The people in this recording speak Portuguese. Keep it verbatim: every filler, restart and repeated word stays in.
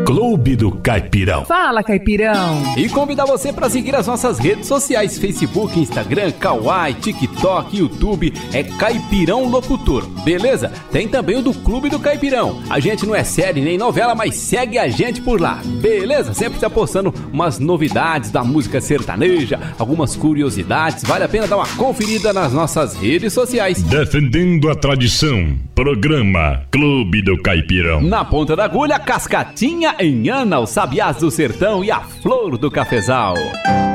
Clube do Caipirão. Fala, Caipirão. E convidar você para seguir as nossas redes sociais, Facebook, Instagram, Kawai, TikTok, YouTube, é Caipirão Locutor, beleza? Tem também o do Clube do Caipirão. A gente não é série nem novela, mas segue a gente por lá, beleza? Sempre tá postando umas novidades da música sertaneja, algumas curiosidades, vale a pena dar uma conferida nas nossas redes sociais. Defendendo a tradição, programa Clube do Caipirão. Na ponta da agulha, Cascatinha em Ana, os sabiás do sertão e a flor do cafezal.